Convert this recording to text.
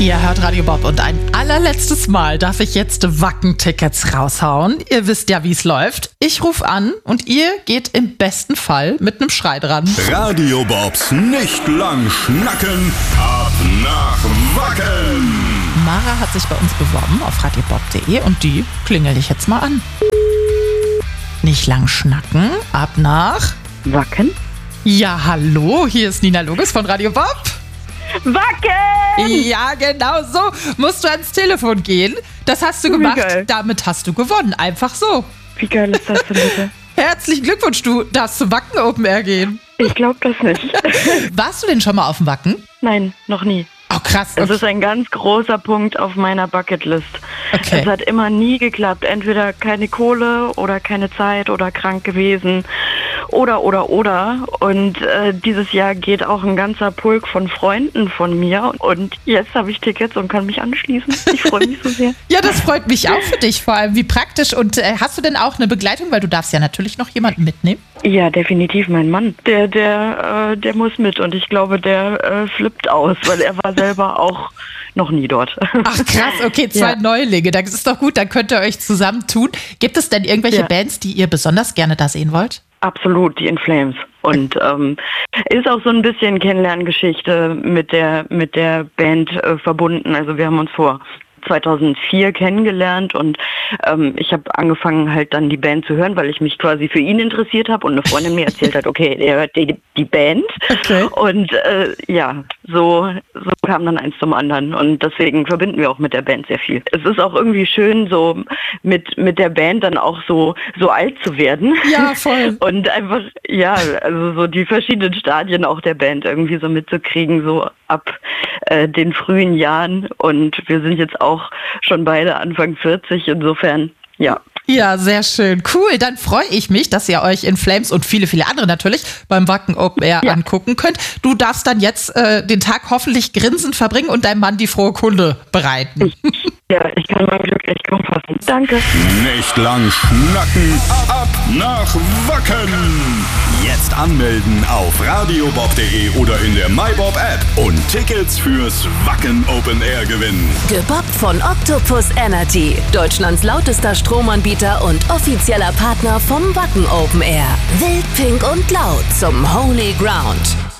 Ihr hört Radio Bob und ein allerletztes Mal darf ich jetzt Wacken-Tickets raushauen. Ihr wisst ja, wie es läuft. Ich rufe an und ihr geht im besten Fall mit einem Schrei dran. Radio Bobs nicht lang schnacken, ab nach Wacken. Mara hat sich bei uns beworben auf radiobob.de und die klingel ich jetzt mal an. Nicht lang schnacken, ab nach Wacken? Ja, hallo, hier ist Nina Loges von Radio Bob. Wacken! Ja, genau so musst du ans Telefon gehen. Das hast du gemacht, geil. Damit hast du gewonnen, einfach so. Wie geil ist das denn bitte? Herzlichen Glückwunsch, du darfst zum Wacken Open Air gehen. Ich glaube das nicht. Warst du denn schon mal auf dem Wacken? Nein, noch nie. Oh, krass. Es ist ein ganz großer Punkt auf meiner Bucketlist. Okay. Es hat immer nie geklappt. Entweder keine Kohle oder keine Zeit oder krank gewesen oder. Und dieses Jahr geht auch ein ganzer Pulk von Freunden von mir. Und jetzt habe ich Tickets und kann mich anschließen. Ich freue mich so sehr. Ja, das freut mich auch für dich, vor allem wie praktisch. Und hast du denn auch eine Begleitung, weil du darfst ja natürlich noch jemanden mitnehmen? Ja, definitiv mein Mann. Der muss mit und ich glaube, der flippt aus, weil er war selber auch noch nie dort. Ach krass, okay, zwei Neulinge, das ist doch gut, dann könnt ihr euch zusammentun. Gibt es denn irgendwelche Bands, die ihr besonders gerne da sehen wollt? Absolut, die In Flames. Und ist auch so ein bisschen Kennenlerngeschichte mit der Band verbunden. Also wir haben uns vor 2004 kennengelernt und ich habe angefangen halt dann die Band zu hören, weil ich mich quasi für ihn interessiert habe und eine Freundin mir erzählt hat, okay, er hört die Band. Okay. Und so kam dann eins zum anderen und deswegen verbinden wir auch mit der Band sehr viel. Es ist auch irgendwie schön, so mit der Band dann auch so alt zu werden. Ja, voll. Und einfach, also so die verschiedenen Stadien auch der Band irgendwie so mitzukriegen, so ab den frühen Jahren und wir sind jetzt auch schon beide Anfang 40, insofern, ja. Ja, sehr schön. Cool, dann freue ich mich, dass ihr euch In Flames und viele, viele andere natürlich beim Wacken Open Air angucken könnt. Du darfst dann jetzt den Tag hoffentlich grinsend verbringen und deinem Mann die frohe Kunde bereiten. Ich kann mein Glück echt kaum fassen. Danke. Nicht lang schnacken, ab nach Wacken. Jetzt anmelden auf radiobob.de oder in der MyBob App und Tickets fürs Wacken Open Air gewinnen. Gebobbt von Octopus Energy, Deutschlands lautester Stromanbieter und offizieller Partner vom Wacken Open Air. Wild, pink und laut zum Holy Ground.